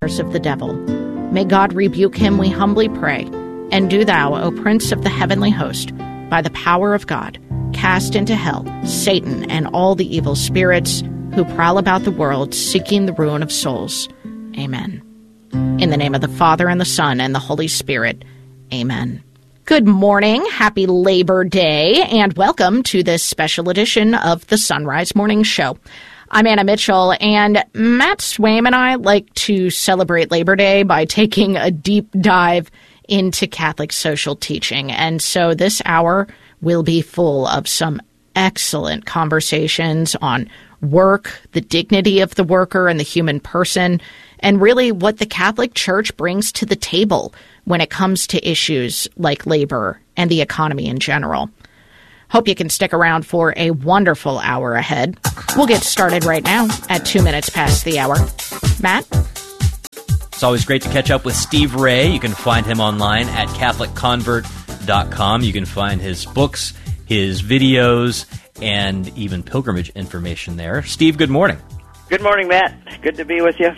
of the devil. May God rebuke him, we humbly pray. And do thou, O Prince of the heavenly host, by the power of God, cast into hell Satan and all the evil spirits who prowl about the world seeking the ruin of souls. Amen. In the name of the Father, and the Son, and the Holy Spirit. Amen. Good morning, happy Labor Day, and welcome to this special edition of the Sunrise Morning Show. I'm Anna Mitchell, and Matt Swaim and I like to celebrate Labor Day by taking a deep dive into Catholic social teaching. And so this hour will be full of some excellent conversations on work, the dignity of the worker and the human person, and really what the Catholic Church brings to the table when it comes to issues like labor and the economy in general. Hope you can stick around for a wonderful hour ahead. We'll get started right now at 2 minutes past the hour. Matt? It's always great to catch up with Steve Ray. You can find him online at CatholicConvert.com. You can find his books, his videos, and even pilgrimage information there. Steve, good morning. Good morning, Matt. Good to be with you.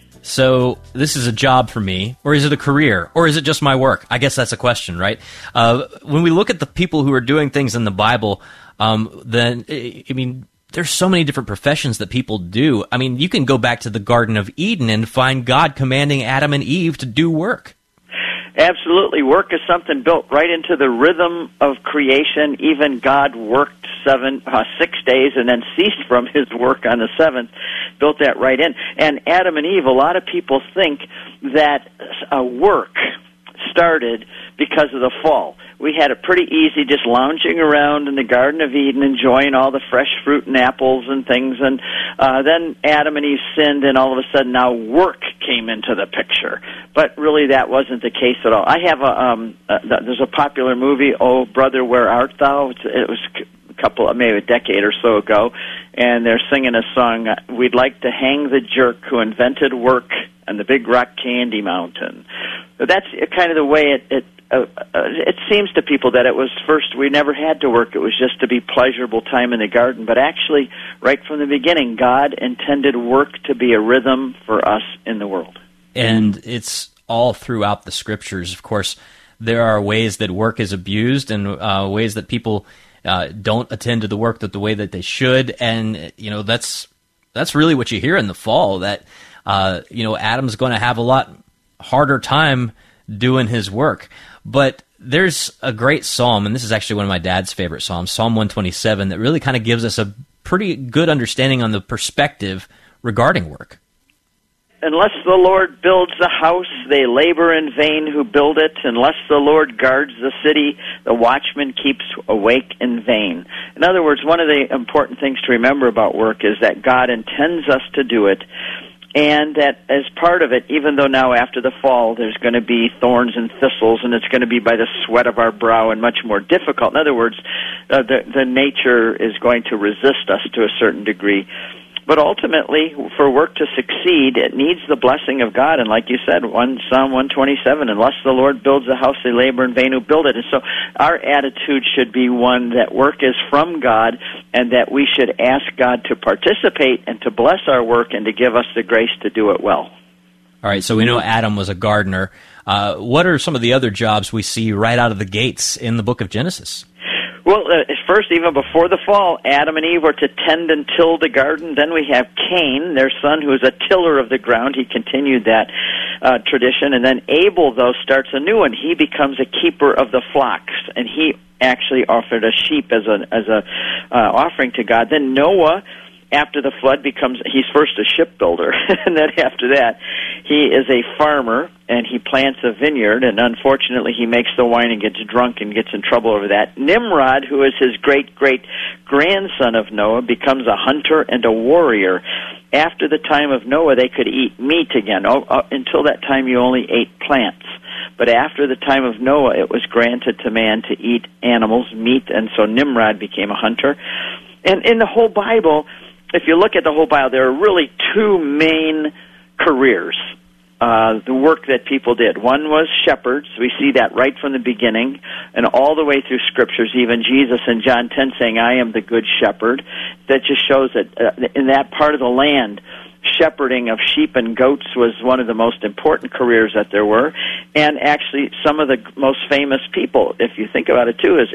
So this is a job for me, or is it a career, or is it just my work? I guess that's a question, right? When we look at the people who are doing things in the Bible, then, I mean, there's so many different professions that people do. I mean, you can go back to the Garden of Eden and find God commanding Adam and Eve to do work. Absolutely. Work is something built right into the rhythm of creation. Even God worked 6 days and then ceased from his work on the seventh, built that right in. And Adam and Eve, a lot of people think that work started because of the fall. We had it pretty easy just lounging around in the Garden of Eden, enjoying all the fresh fruit and apples and things, and then Adam and Eve sinned, and all of a sudden now work came into the picture. But really that wasn't the case at all. I have there's a popular movie, Oh Brother, Where Art Thou? It was maybe a decade or so ago, and they're singing a song, We'd like to hang the jerk who invented work on the Big Rock Candy Mountain. That's kind of the way it seems to people that it was first, we never had to work, it was just to be pleasurable time in the garden. But actually, right from the beginning, God intended work to be a rhythm for us in the world. And it's all throughout the Scriptures. Of course, there are ways that work is abused and ways that people don't attend to the work the way that they should. And, you know, that's really what you hear in the fall, that, Adam's going to have a lot harder time doing his work. But there's a great psalm, and this is actually one of my dad's favorite psalms, Psalm 127, that really kind of gives us a pretty good understanding on the perspective regarding work. Unless the Lord builds the house, they labor in vain who build it. Unless the Lord guards the city, the watchman keeps awake in vain. In other words, one of the important things to remember about work is that God intends us to do it, and that as part of it, even though now after the fall there's going to be thorns and thistles, and it's going to be by the sweat of our brow and much more difficult. In other words, the nature is going to resist us to a certain degree. But ultimately, for work to succeed, it needs the blessing of God. And like you said, Psalm 127, unless the Lord builds a house, they labor in vain who build it. And so our attitude should be one that work is from God, and that we should ask God to participate and to bless our work and to give us the grace to do it well. All right, so we know Adam was a gardener. What are some of the other jobs we see right out of the gates in the book of Genesis? Well, first, even before the fall, Adam and Eve were to tend and till the garden. Then we have Cain, their son, who is a tiller of the ground. He continued that tradition. And then Abel, though, starts a new one. He becomes a keeper of the flocks, and he actually offered a sheep as a offering to God. Then Noah, after the flood, he's first a shipbuilder, and then after that, he is a farmer, and he plants a vineyard, and unfortunately he makes the wine and gets drunk and gets in trouble over that. Nimrod, who is his great-great-grandson of Noah, becomes a hunter and a warrior. After the time of Noah, they could eat meat again. Until that time, you only ate plants. But after the time of Noah, it was granted to man to eat animals, meat, and so Nimrod became a hunter. And in the whole Bible, if you look at the whole Bible, there are really two main careers, the work that people did. One was shepherds. We see that right from the beginning and all the way through Scriptures, even Jesus in John 10 saying, I am the good shepherd. That just shows that in that part of the land, shepherding of sheep and goats was one of the most important careers that there were. And actually, some of the most famous people, if you think about it too, is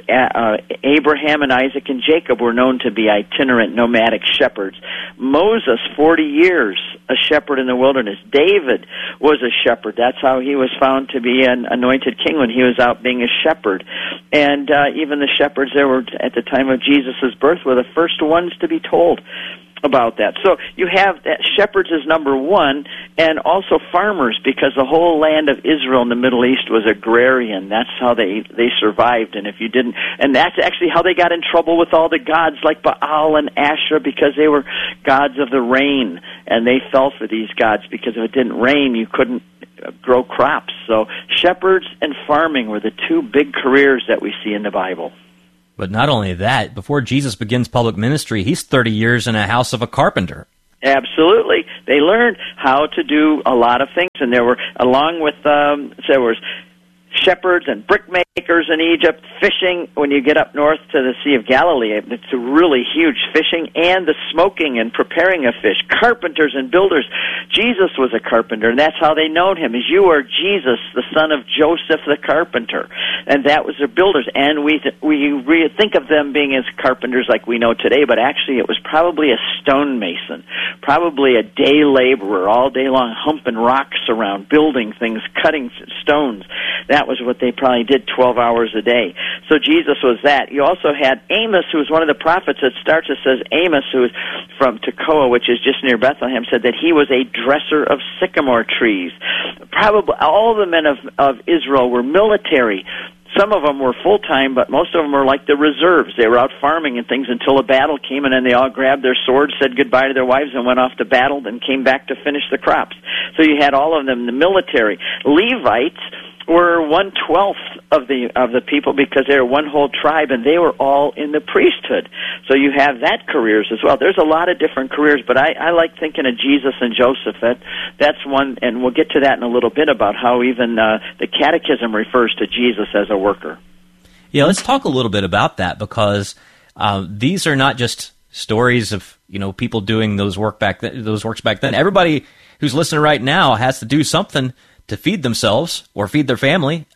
Abraham and Isaac and Jacob were known to be itinerant nomadic shepherds. Moses, 40 years, a shepherd in the wilderness. David was a shepherd. That's how he was found to be an anointed king, when he was out being a shepherd. And even the shepherds there were at the time of Jesus' birth were the first ones to be told about that. So you have that shepherds as number one, and also farmers, because the whole land of Israel in the Middle East was agrarian. That's how they survived. And if you didn't, and that's actually how they got in trouble with all the gods like Baal and Asherah, because they were gods of the rain, and they fell for these gods because if it didn't rain, you couldn't grow crops. So shepherds and farming were the two big careers that we see in the Bible. But not only that, before Jesus begins public ministry, he's 30 years in a house of a carpenter. Absolutely. They learned how to do a lot of things, and there were, along with, there was shepherds and brickmakers in Egypt, fishing when you get up north to the Sea of Galilee. It's a really huge fishing, and the smoking and preparing of fish. Carpenters and builders. Jesus was a carpenter, and that's how they known him, is you are Jesus, the son of Joseph the carpenter. And that was their builders. And we think of them being as carpenters like we know today, but actually it was probably a stonemason, probably a day laborer, all day long humping rocks around, building things, cutting stones. That was what they probably did 12 hours a day. So Jesus was that. You also had Amos, who was one of the prophets. It starts, it says Amos, who is from Tekoa, which is just near Bethlehem, said that he was a dresser of sycamore trees. Probably all the men of Israel were military. Some of them were full-time, but most of them were like the reserves. They were out farming and things until a battle came, and then they all grabbed their swords, said goodbye to their wives, and went off to battle, and came back to finish the crops. So you had all of them in the military. Levites were 1/12 of the people, because they were one whole tribe, and they were all in the priesthood. So you have that careers as well. There's a lot of different careers, but I like thinking of Jesus and Joseph. That's one, and we'll get to that in a little bit about how even the Catechism refers to Jesus as a worker. Yeah, let's talk a little bit about that, because these are not just stories of people doing those works back then. Everybody who's listening right now has to do something to feed themselves or feed their family.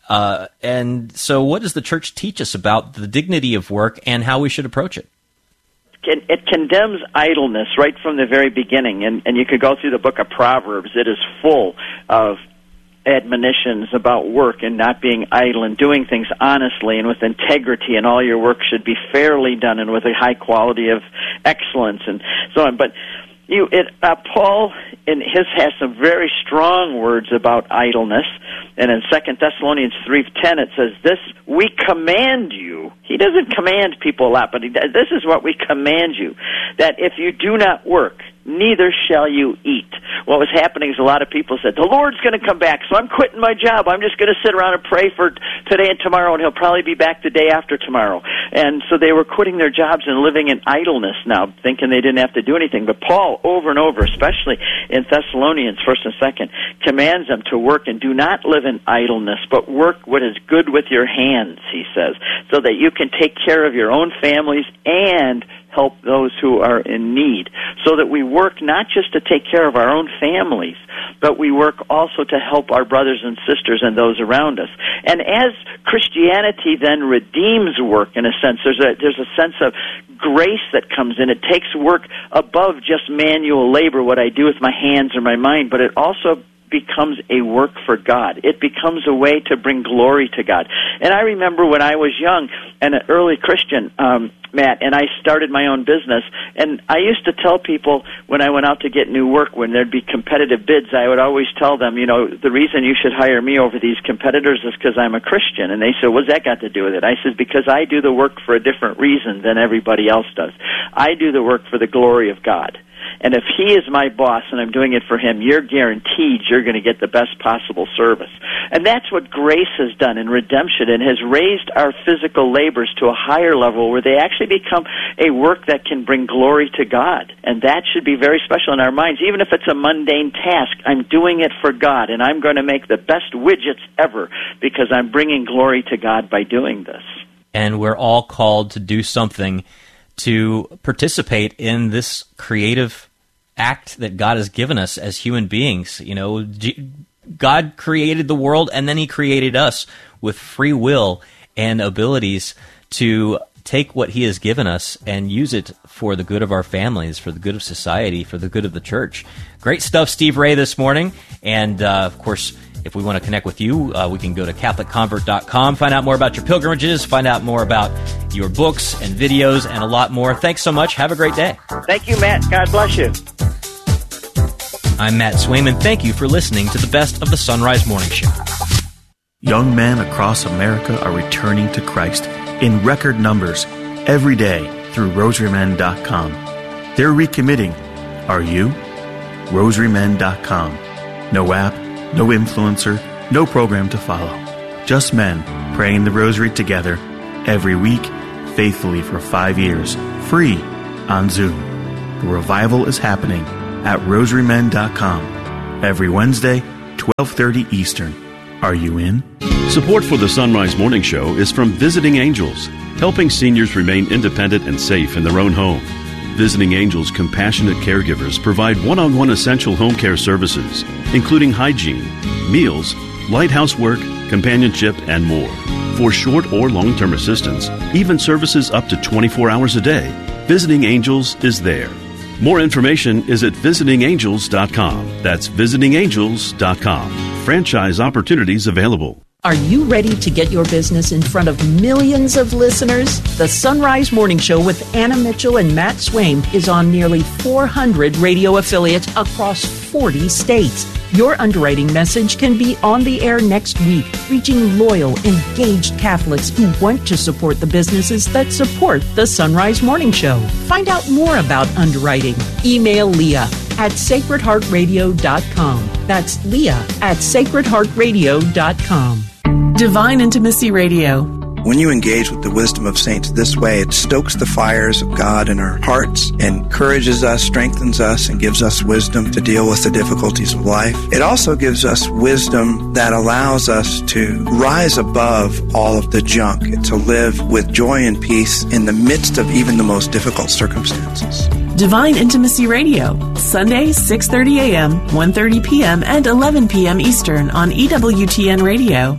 And so what does the church teach us about the dignity of work and how we should approach it? It condemns idleness right from the very beginning. And you could go through the book of Proverbs. It is full of admonitions about work and not being idle and doing things honestly and with integrity, and all your work should be fairly done and with a high quality of excellence and so on. But Paul in his has some very strong words about idleness, and in 2 Thessalonians 3:10 it says, "This we command you." He doesn't command people a lot, but this is what we command you, that if you do not work, neither shall you eat. What was happening is a lot of people said, the Lord's going to come back, so I'm quitting my job. I'm just going to sit around and pray for today and tomorrow, and he'll probably be back the day after tomorrow. And so they were quitting their jobs and living in idleness now, thinking they didn't have to do anything. But Paul, over and over, especially in Thessalonians 1st and 2nd, commands them to work and do not live in idleness, but work what is good with your hands, he says, so that you can take care of your own families and help those who are in need, so that we work not just to take care of our own families, but we work also to help our brothers and sisters and those around us. And as Christianity then redeems work, in a sense, there's a sense of grace that comes in. It takes work above just manual labor, what I do with my hands or my mind, but it also becomes a work for God. It becomes a way to bring glory to God. And I remember when I was young and an early Christian, Matt, and I started my own business, and I used to tell people when I went out to get new work, when there'd be competitive bids, I would always tell them, the reason you should hire me over these competitors is because I'm a Christian. And they said, what's that got to do with it? I said, because I do the work for a different reason than everybody else does. I do the work for the glory of God. And if he is my boss and I'm doing it for him, you're guaranteed you're going to get the best possible service. And that's what grace has done in redemption, and has raised our physical labors to a higher level where they actually become a work that can bring glory to God. And that should be very special in our minds. Even if it's a mundane task, I'm doing it for God, and I'm going to make the best widgets ever because I'm bringing glory to God by doing this. And we're all called to do something to participate in this creative act that God has given us as human beings. God created the world, and then he created us with free will and abilities to take what he has given us and use it for the good of our families, for the good of society, for the good of the church. Great stuff, Steve Ray, this morning. And, of course, if we want to connect with you, we can go to CatholicConvert.com, find out more about your pilgrimages, find out more about your books and videos, and a lot more. Thanks so much. Have a great day. Thank you, Matt. God bless you. I'm Matt Swayman. Thank you for listening to the Best of the Sunrise Morning Show. Young men across America are returning to Christ in record numbers every day through RosaryMen.com. They're recommitting. Are you? RosaryMen.com. No app, no influencer, no program to follow. Just men praying the rosary together every week, faithfully for 5 years, free on Zoom. The revival is happening at RosaryMen.com every Wednesday, 12:30 Eastern. Are you in? Support for the Sunrise Morning Show is from Visiting Angels, helping seniors remain independent and safe in their own home. Visiting Angels compassionate caregivers provide one-on-one essential home care services, including hygiene, meals, light housework, companionship, and more. For short or long-term assistance, even services up to 24 hours a day, Visiting Angels is there. More information is at visitingangels.com. That's visitingangels.com. Franchise opportunities available. Are you ready to get your business in front of millions of listeners? The Sunrise Morning Show with Anna Mitchell and Matt Swaim is on nearly 400 radio affiliates across 40 states. Your underwriting message can be on the air next week, reaching loyal, engaged Catholics who want to support the businesses that support the Sunrise Morning Show. Find out more about underwriting. Email Leah at sacredheartradio.com. That's Leah at sacredheartradio.com. Divine Intimacy Radio. When you engage with the wisdom of saints this way, it stokes the fires of God in our hearts, encourages us, strengthens us, and gives us wisdom to deal with the difficulties of life. It also gives us wisdom that allows us to rise above all of the junk, to live with joy and peace in the midst of even the most difficult circumstances. Divine Intimacy Radio, Sundays 6:30 a.m., 1:30 p.m., and 11 p.m. Eastern on EWTN Radio.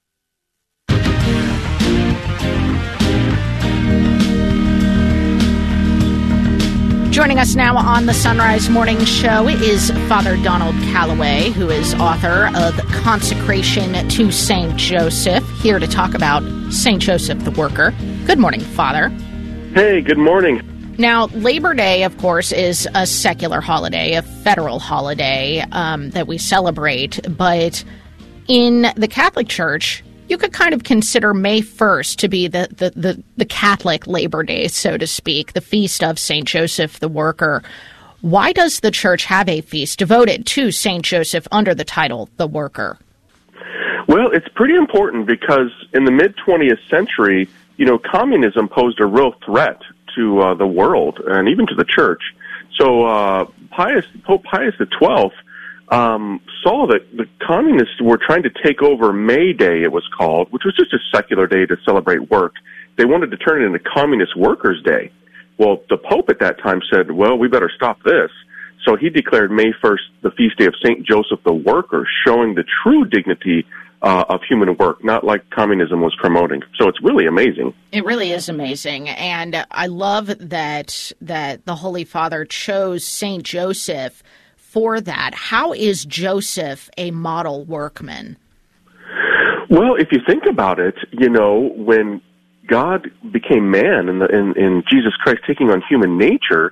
Joining us now on the Sunrise Morning Show is Father Donald Calloway, who is author of Consecration to St. Joseph, here to talk about St. Joseph the Worker. Good morning, Father. Hey, good morning. Now, Labor Day, of course, is a secular holiday, a federal holiday that we celebrate. But in the Catholic Church, you could kind of consider May 1st to be the Catholic Labor Day, so to speak, the feast of St. Joseph the Worker. Why does the Church have a feast devoted to St. Joseph under the title The Worker? Well, it's pretty important because in the mid-20th century, communism posed a real threat to the world and even to the Church. So Pope Pius XII saw that the communists were trying to take over May Day, it was called, which was just a secular day to celebrate work. They wanted to turn it into Communist Workers' Day. Well, the Pope at that time said, well, we better stop this. So he declared May 1st the feast day of St. Joseph the Worker, showing the true dignity of human work, not like communism was promoting. So it's really amazing. It really is amazing. And I love that the Holy Father chose St. Joseph for that. How is Joseph a model workman? Well, if you think about it, when God became man in Jesus Christ taking on human nature,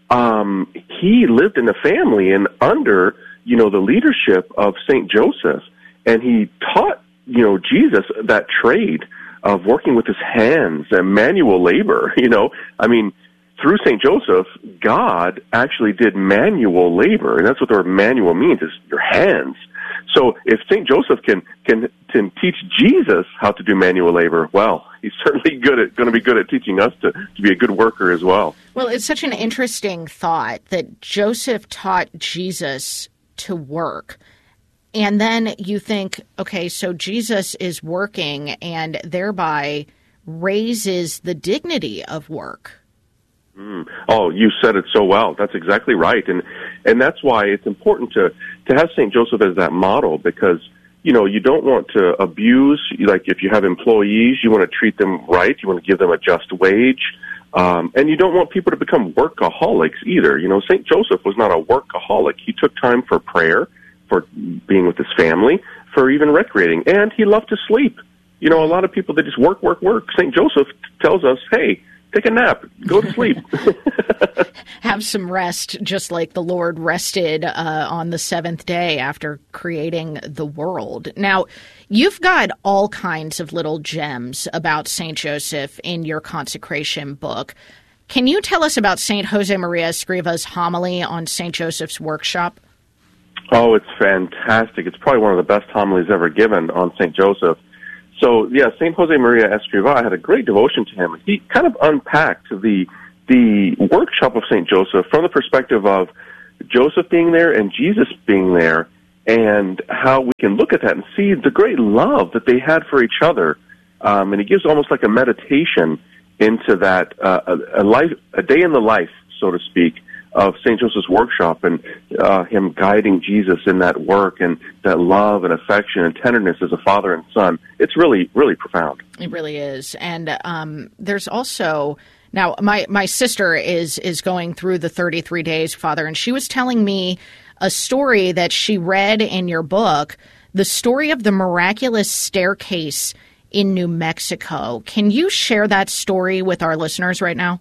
he lived in a family and under, the leadership of St. Joseph. And he taught, Jesus that trade of working with his hands and manual labor, through St. Joseph, God actually did manual labor, and that's what the word manual means, is your hands. So if St. Joseph can teach Jesus how to do manual labor, well, he's certainly going to be good at teaching us to be a good worker as well. Well, it's such an interesting thought that Joseph taught Jesus to work. And then you think, okay, so Jesus is working and thereby raises the dignity of work. Oh, you said it so well. That's exactly right. And that's why it's important to have St. Joseph as that model, because, you know, you don't want to abuse, like if you have employees, you want to treat them right, you want to give them a just wage, and you don't want people to become workaholics either. You know, St. Joseph was not a workaholic. He took time for prayer, for being with his family, for even recreating, and he loved to sleep. You know, a lot of people, they just work. St. Joseph tells us, hey, take a nap. Go to sleep. Have some rest, just like the Lord rested on the seventh day after creating the world. Now, you've got all kinds of little gems about St. Joseph in your consecration book. Can you tell us about St. Josemaria Escriva's homily on St. Joseph's workshop? Oh, it's fantastic. It's probably one of the best homilies ever given on St. Joseph. So, yeah, St. Josemaria Escriva, I had a great devotion to him. He kind of unpacked the workshop of St. Joseph from the perspective of Joseph being there and Jesus being there, and how we can look at that and see the great love that they had for each other. And he gives almost like a meditation into that, a day in the life, so to speak, of St. Joseph's workshop, and him guiding Jesus in that work, and that love and affection and tenderness as a father and son. It's really, really profound. It really is. And there's also, now my sister is going through the 33 days, Father, and she was telling me a story that she read in your book, the story of the miraculous staircase in New Mexico. Can you share that story with our listeners right now?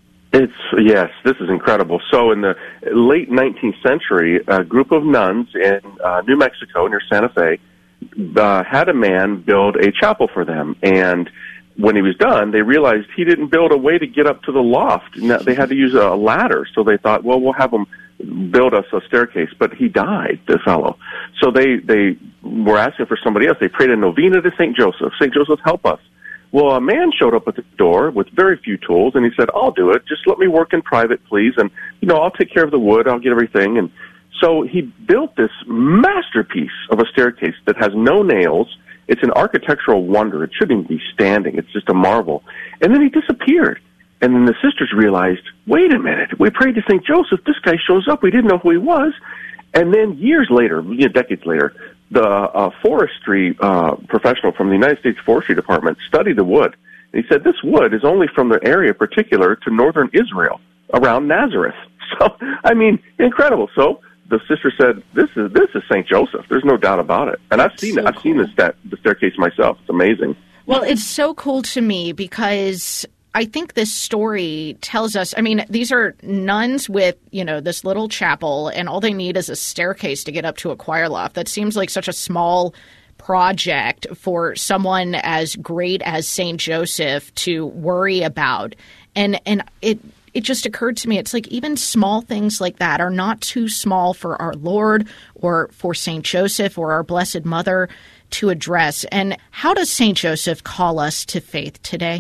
Yes, this is incredible. So in the late 19th century, a group of nuns in New Mexico near Santa Fe had a man build a chapel for them. And when he was done, they realized he didn't build a way to get up to the loft. They had to use a ladder. So they thought, well, we'll have him build us a staircase. But he died, the fellow. So they were asking for somebody else. They prayed a novena to St. Joseph. St. Joseph, help us. Well, a man showed up at the door with very few tools, and he said, I'll do it. Just let me work in private, please. And, you know, I'll take care of the wood. I'll get everything. And so he built this masterpiece of a staircase that has no nails. It's an architectural wonder. It shouldn't even be standing. It's just a marvel. And then he disappeared. And then the sisters realized, wait a minute. We prayed to St. Joseph. This guy shows up. We didn't know who he was. And then years later, decades later, the forestry professional from the United States Forestry Department studied the wood. And he said this wood is only from the area particular to northern Israel, around Nazareth. So, I mean, incredible. So the sister said, this is St. Joseph. There's no doubt about it. And I've seen it. I've seen the staircase myself. It's amazing. Well, it's so cool to me because I think this story tells us, I mean, these are nuns with, you know, this little chapel, and all they need is a staircase to get up to a choir loft. That seems like such a small project for someone as great as St. Joseph to worry about. And it just occurred to me, it's like even small things like that are not too small for our Lord or for St. Joseph or our Blessed Mother to address. And how does St. Joseph call us to faith today?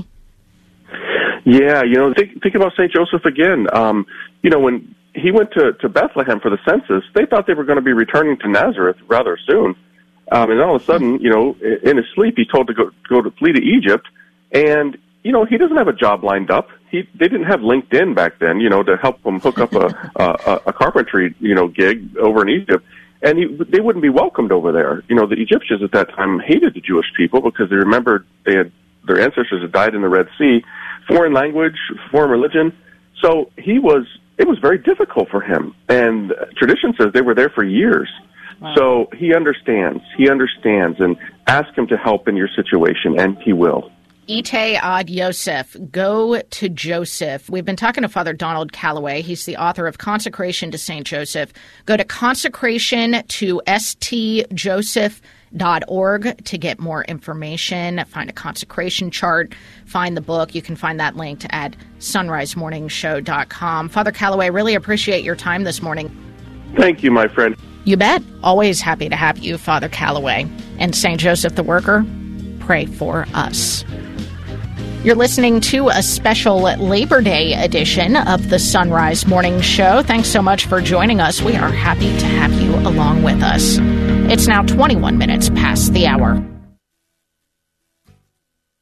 Yeah, you know, think about St. Joseph again. You know, when he went to Bethlehem for the census, they thought they were going to be returning to Nazareth rather soon. And all of a sudden, you know, in his sleep, he's told to go to flee to Egypt. And, you know, he doesn't have a job lined up. They didn't have LinkedIn back then, you know, to help him hook up a carpentry, you know, gig over in Egypt. And they wouldn't be welcomed over there. You know, the Egyptians at that time hated the Jewish people because they remembered their ancestors had died in the Red Sea. Foreign language, foreign religion. So it was very difficult for him. And tradition says they were there for years. Wow. So he understands, and ask him to help in your situation, and he will. Ite ad Yosef, go to Joseph. We've been talking to Father Donald Calloway. He's the author of Consecration to St. Joseph. Go to consecration to stjoseph.org to get more information, find a consecration chart, find the book. You can find that linked at sunrisemorningshow.com. Father Calloway, really appreciate your time this morning. Thank you, my friend. You bet. Always happy to have you, Father Calloway. And St. Joseph the Worker, pray for us. You're listening to a special Labor Day edition of the Sunrise Morning Show. Thanks so much for joining us. We are happy to have you along with us. It's now 21 minutes past the hour.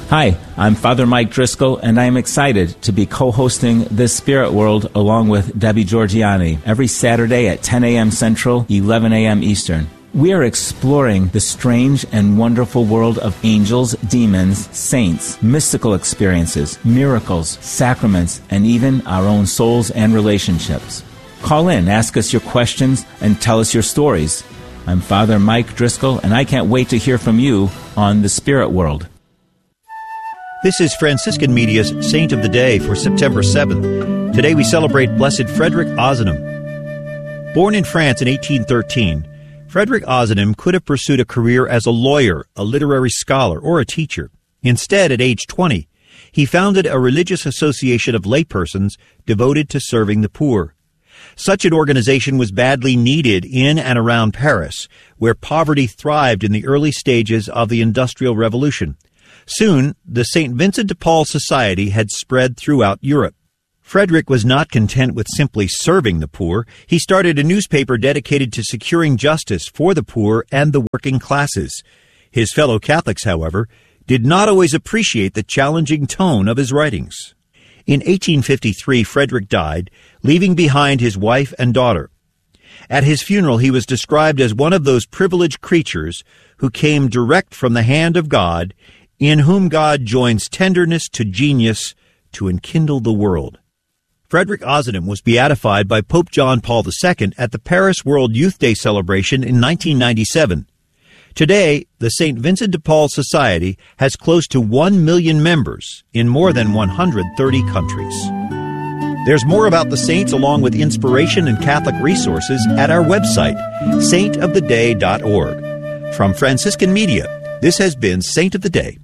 Hi, I'm Father Mike Driscoll, and I am excited to be co-hosting This Spirit World along with Debbie Georgiani every Saturday at 10 a.m. Central, 11 a.m. Eastern. We are exploring the strange and wonderful world of angels, demons, saints, mystical experiences, miracles, sacraments, and even our own souls and relationships. Call in, ask us your questions, and tell us your stories. I'm Father Mike Driscoll, and I can't wait to hear from you on The Spirit World. This is Franciscan Media's Saint of the Day for September 7th. Today we celebrate Blessed Frederick Ozanam. Born in France in 1813, Frederick Ozanam could have pursued a career as a lawyer, a literary scholar, or a teacher. Instead, at age 20, he founded a religious association of laypersons devoted to serving the poor. Such an organization was badly needed in and around Paris, where poverty thrived in the early stages of the Industrial Revolution. Soon, the St. Vincent de Paul Society had spread throughout Europe. Frederick was not content with simply serving the poor. He started a newspaper dedicated to securing justice for the poor and the working classes. His fellow Catholics, however, did not always appreciate the challenging tone of his writings. In 1853, Frederick died, leaving behind his wife and daughter. At his funeral, he was described as one of those privileged creatures who came direct from the hand of God, in whom God joins tenderness to genius to enkindle the world. Frederick Ozanam was beatified by Pope John Paul II at the Paris World Youth Day celebration in 1997. Today, the St. Vincent de Paul Society has close to 1 million members in more than 130 countries. There's more about the saints along with inspiration and Catholic resources at our website, saintoftheday.org. From Franciscan Media, this has been Saint of the Day.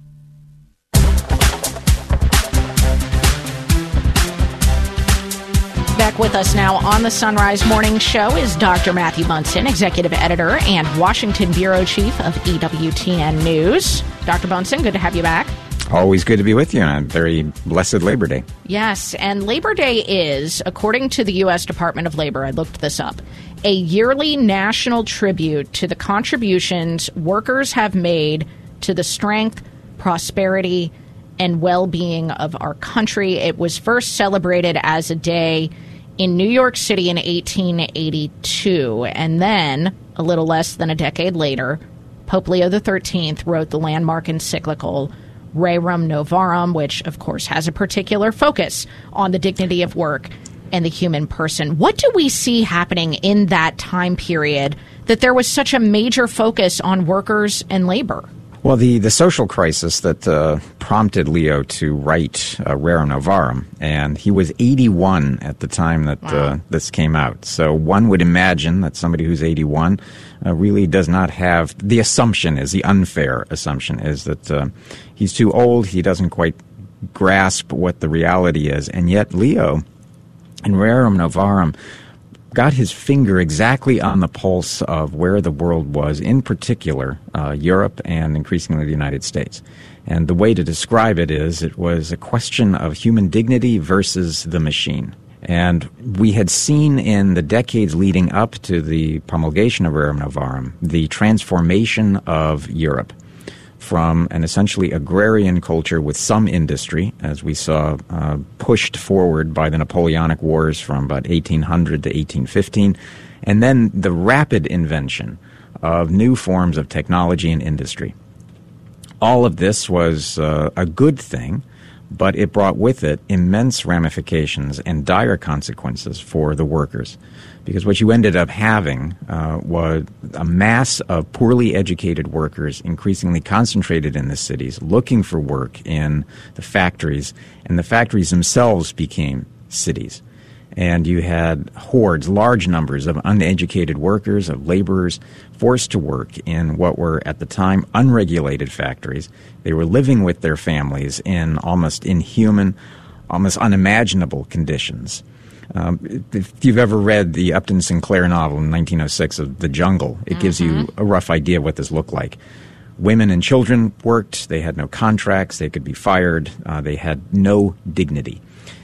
Back with us now on the Sunrise Morning Show is Dr. Matthew Bunson, Executive Editor and Washington Bureau Chief of EWTN News. Dr. Bunson, good to have you back. Always good to be with you on a very blessed Labor Day. Yes, and Labor Day is, according to the U.S. Department of Labor, I looked this up, a yearly national tribute to the contributions workers have made to the strength, prosperity, and well-being of our country. It was first celebrated as a day in New York City in 1882, and then, a little less than a decade later, Pope Leo XIII wrote the landmark encyclical Rerum Novarum, which, of course, has a particular focus on the dignity of work and the human person. What do we see happening in that time period that there was such a major focus on workers and labor? Well, the social crisis that prompted Leo to write Rerum Novarum, and he was 81 at the time that this came out. So one would imagine that somebody who's 81 really does not have, the unfair assumption is that he's too old, he doesn't quite grasp what the reality is. And yet Leo, in Rerum Novarum, got his finger exactly on the pulse of where the world was, in particular Europe and increasingly the United States. And the way to describe it is it was a question of human dignity versus the machine. And we had seen in the decades leading up to the promulgation of Rerum Novarum the transformation of Europe from an essentially agrarian culture with some industry, as we saw pushed forward by the Napoleonic Wars from about 1800 to 1815, and then the rapid invention of new forms of technology and industry. All of this was a good thing, but it brought with it immense ramifications and dire consequences for the workers. Because what you ended up having was a mass of poorly educated workers increasingly concentrated in the cities, looking for work in the factories, and the factories themselves became cities. And you had hordes, large numbers of uneducated workers, of laborers, forced to work in what were, at the time, unregulated factories. They were living with their families in almost inhuman, almost unimaginable conditions. If you've ever read the Upton Sinclair novel in 1906 of The Jungle, it gives you a rough idea of what this looked like. Women and children worked. They had no contracts. They could be fired. They had no dignity.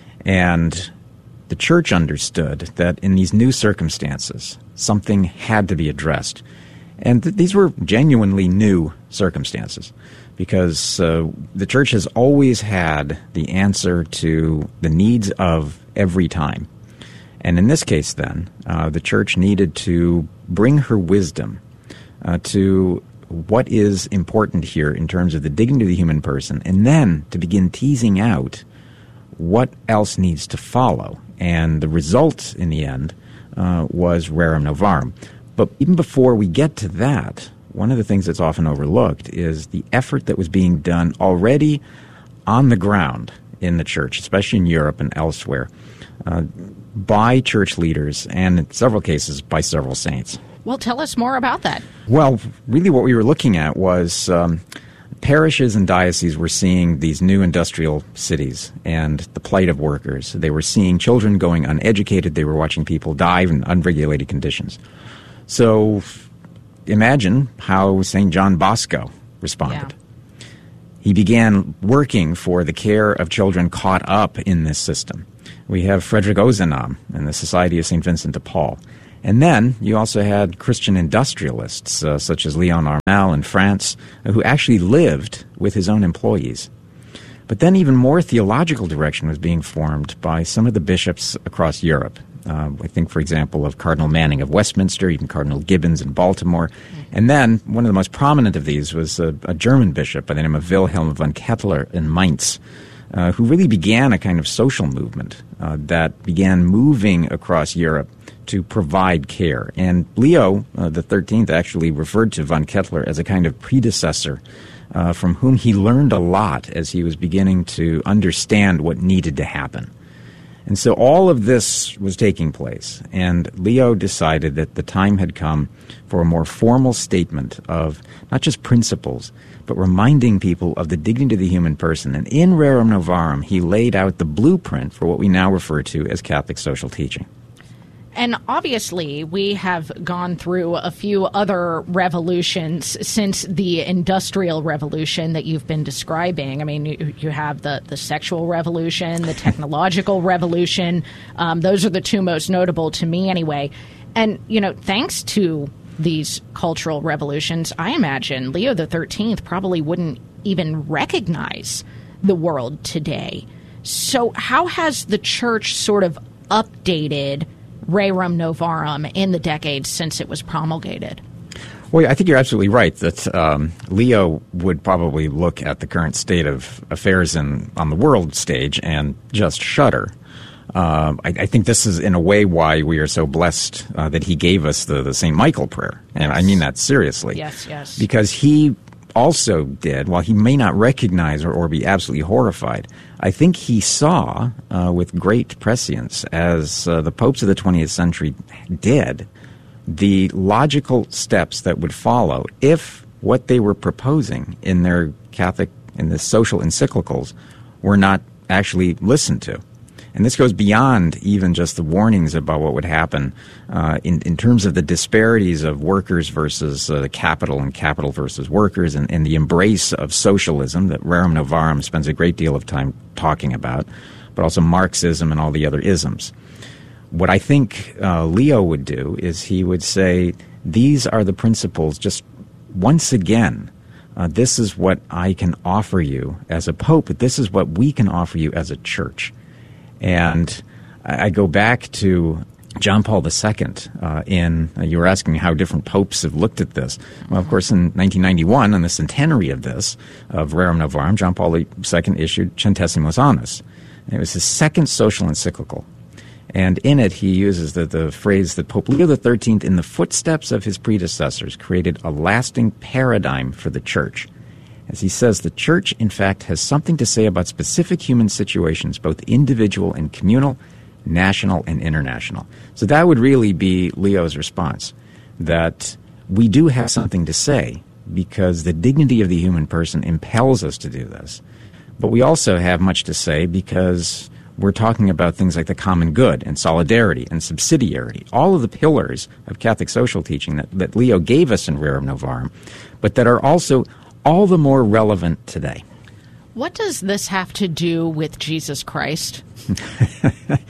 And the church understood that in these new circumstances, something had to be addressed. And these were genuinely new circumstances, because the church has always had the answer to the needs of every time. And in this case, then, the church needed to bring her wisdom to what is important here in terms of the dignity of the human person, and then to begin teasing out what else needs to follow. And the result, in the end, was Rerum Novarum. But even before we get to that, one of the things that's often overlooked is the effort that was being done already on the ground in the church, especially in Europe and elsewhere, by church leaders, and in several cases by several saints. Well, tell us more about that. Well, really what we were looking at was parishes and dioceses were seeing these new industrial cities and the plight of workers. They were seeing children going uneducated. They were watching people die in unregulated conditions. So imagine how St. John Bosco responded. Yeah. He began working for the care of children caught up in this system. We have Frederick Ozanam and the Society of St. Vincent de Paul. And then you also had Christian industrialists such as Leon Armel in France, who actually lived with his own employees. But then even more theological direction was being formed by some of the bishops across Europe. I think, for example, of Cardinal Manning of Westminster, even Cardinal Gibbons in Baltimore. And then one of the most prominent of these was a German bishop by the name of Wilhelm von Kettler in Mainz, who really began a kind of social movement that began moving across Europe to provide care. And Leo the 13th actually referred to von Kettler as a kind of predecessor from whom he learned a lot as he was beginning to understand what needed to happen. And so all of this was taking place, and Leo decided that the time had come for a more formal statement of not just principles, but reminding people of the dignity of the human person. And in Rerum Novarum, he laid out the blueprint for what we now refer to as Catholic social teaching. And obviously, we have gone through a few other revolutions since the Industrial Revolution that you've been describing. I mean, you have the sexual revolution, the technological revolution. Those are the two most notable to me anyway. And, thanks to these cultural revolutions, I imagine Leo the 13th probably wouldn't even recognize the world today. So how has the church sort of updated Rerum Novarum in the decades since it was promulgated? Well, I think you're absolutely right that Leo would probably look at the current state of affairs on the world stage and just shudder. I think this is, in a way, why we are so blessed that he gave us the St. Michael prayer. And I mean that seriously. Yes. Because he also did, while he may not recognize or be absolutely horrified, I think he saw with great prescience, as the popes of the 20th century did, the logical steps that would follow if what they were proposing in their Catholic, in the social encyclicals, were not actually listened to. And this goes beyond even just the warnings about what would happen in terms of the disparities of workers versus capital and capital versus workers, and the embrace of socialism that Rerum Novarum spends a great deal of time talking about, but also Marxism and all the other isms. What I think Leo would do is he would say, these are the principles, just once again, this is what I can offer you as a pope, but this is what we can offer you as a church. And I go back to John Paul II you were asking how different popes have looked at this. Well, of course, in 1991, on the centenary of this, of Rerum Novarum, John Paul II issued Centesimus Annus. And it was his second social encyclical. And in it, he uses the phrase that Pope Leo XIII, in the footsteps of his predecessors, created a lasting paradigm for the Church. As he says, the Church, in fact, has something to say about specific human situations, both individual and communal, national and international. So that would really be Leo's response, that we do have something to say because the dignity of the human person impels us to do this. But we also have much to say because we're talking about things like the common good and solidarity and subsidiarity, all of the pillars of Catholic social teaching that Leo gave us in Rerum Novarum, but that are also all the more relevant today. What does this have to do with Jesus Christ?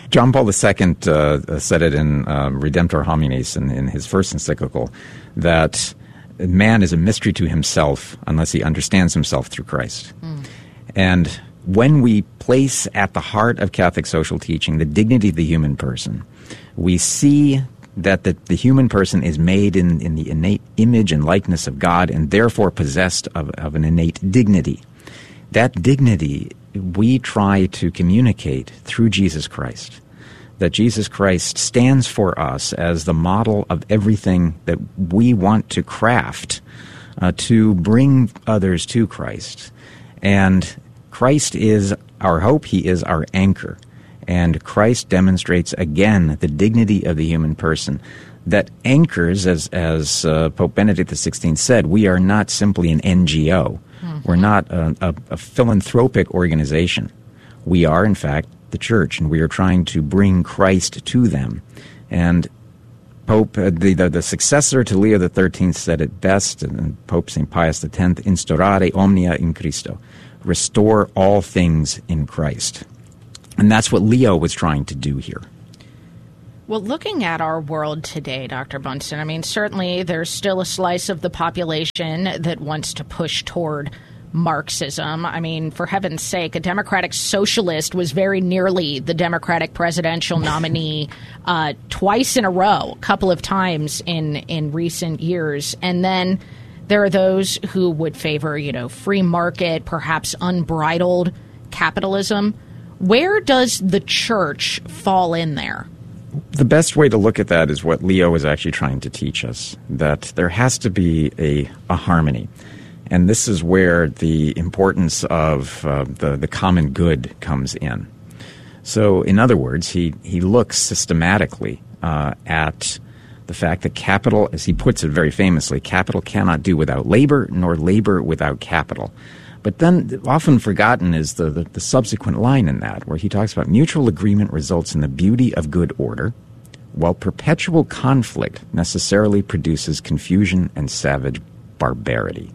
John Paul II said it in Redemptor Hominis in his first encyclical, that man is a mystery to himself unless he understands himself through Christ. And when we place at the heart of Catholic social teaching the dignity of the human person, we see that the human person is made in the innate image and likeness of God and therefore possessed of an innate dignity. That dignity we try to communicate through Jesus Christ, that Jesus Christ stands for us as the model of everything that we want to craft to bring others to Christ. And Christ is our hope, he is our anchor. And Christ demonstrates again the dignity of the human person that anchors, as Pope Benedict XVI said, we are not simply an NGO. We're not a philanthropic organization. We are, in fact, the Church, and we are trying to bring Christ to them. And Pope, the successor to Leo XIII said it best, and Pope St. Pius X, instaurare omnia in Christo, restore all things in Christ. And that's what Leo was trying to do here. Well, looking at our world today, Dr. Bunson, I mean, certainly there's still a slice of the population that wants to push toward Marxism. I mean, for heaven's sake, a democratic socialist was very nearly the Democratic presidential nominee twice in a row, a couple of times in recent years. And then there are those who would favor, free market, perhaps unbridled capitalism. Where does the Church fall in there? The best way to look at that is what Leo is actually trying to teach us, that there has to be a harmony. And this is where the importance of the common good comes in. So, in other words, he looks systematically at the fact that capital, as he puts it very famously, capital cannot do without labor, nor labor without capital. But then often forgotten is the subsequent line in that, where he talks about mutual agreement results in the beauty of good order, while perpetual conflict necessarily produces confusion and savage barbarity.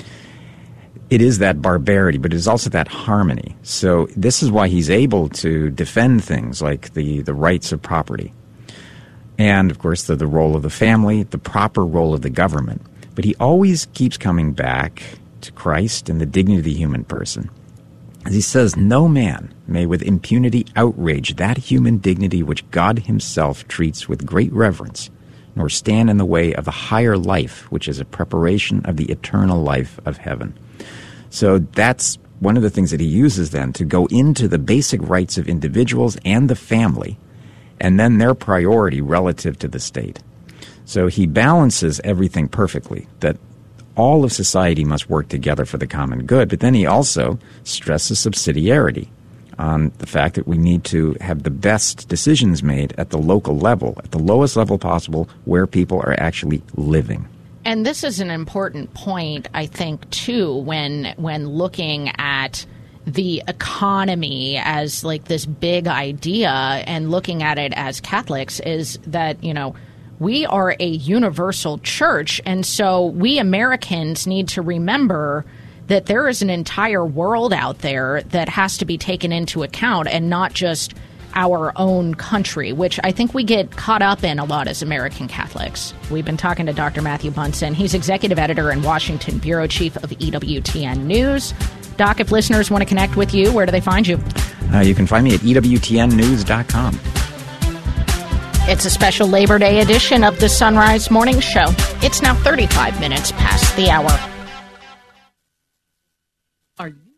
It is that barbarity, but it is also that harmony. So this is why he's able to defend things like the rights of property. And, of course, the role of the family, the proper role of the government. But he always keeps coming back to Christ and the dignity of the human person. As he says, no man may with impunity outrage that human dignity which God himself treats with great reverence, nor stand in the way of the higher life, which is a preparation of the eternal life of heaven. So that's one of the things that he uses then to go into the basic rights of individuals and the family, and then their priority relative to the state. So he balances everything perfectly, that all of society must work together for the common good, but then he also stresses subsidiarity on the fact that we need to have the best decisions made at the local level, at the lowest level possible, where people are actually living. And this is an important point, I think, too, when looking at the economy as like this big idea and looking at it as Catholics, is that, we are a universal church, and so we Americans need to remember that there is an entire world out there that has to be taken into account, and not just our own country, which I think we get caught up in a lot as American Catholics. We've been talking to Dr. Matthew Bunson. He's executive editor and Washington bureau chief of EWTN News. Doc, if listeners want to connect with you, where do they find you? You can find me at EWTNnews.com. It's a special Labor Day edition of the Sunrise Morning Show. It's now 35 minutes past the hour. Are you